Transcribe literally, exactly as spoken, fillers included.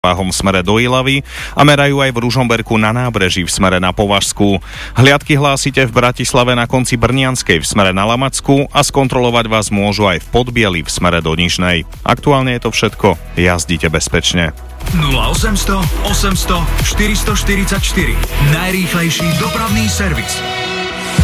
váhom v smere do Ilavy a merajú aj v Ružomberku na nábreží v smere na Považskú. Hliadky hlásite v Bratislave na konci Brnianskej v smere na Lamackú a skontrolovať vás môžu aj v Podbieli v smere do Nižnej. Aktuálne je to všetko. Jazdite bezpečne. nula osem nula nula, osem nula nula, štyri štyri štyri Najrýchlejší dopravný servis.